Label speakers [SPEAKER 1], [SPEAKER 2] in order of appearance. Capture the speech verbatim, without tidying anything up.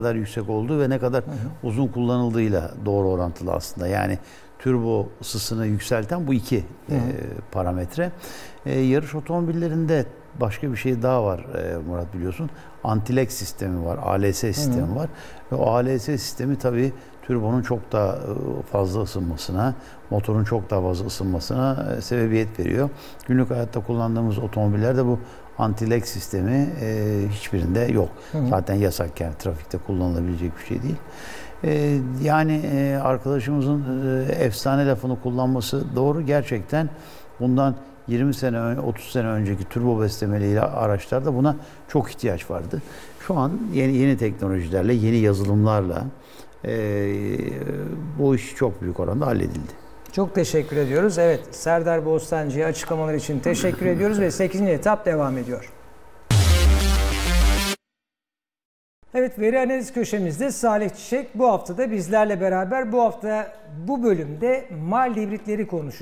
[SPEAKER 1] kadar yüksek olduğu ve ne kadar hı hı. uzun kullanıldığıyla doğru orantılı aslında. Yani turbo ısısını yükselten bu iki hı hı. E, parametre. E, yarış otomobillerinde başka bir şey daha var e, Murat, biliyorsun. Anti-lag sistemi var, A L S sistemi hı hı. var. Ve o A L S sistemi tabii turbonun çok daha fazla ısınmasına, motorun çok daha fazla ısınmasına sebebiyet veriyor. Günlük hayatta kullandığımız otomobillerde bu anti-lag sistemi e, hiçbirinde yok. Hı hı. Zaten yasak, yani trafikte kullanılabilecek bir şey değil. E, yani e, arkadaşımızın e, efsane lafını kullanması doğru. Gerçekten bundan yirmi sene, otuz sene önceki turbo beslemeli araçlarda buna çok ihtiyaç vardı. Şu an yeni yeni teknolojilerle, yeni yazılımlarla e, bu iş çok büyük oranda halledildi.
[SPEAKER 2] Çok teşekkür ediyoruz. Evet, Serdar Bostancı'ya açıklamalar için teşekkür ediyoruz ve sekizinci etap devam ediyor. Evet, veri analiz köşemizde Salih Çiçek bu hafta da bizlerle beraber. Bu hafta bu bölümde mild hibritleri konuşacağız.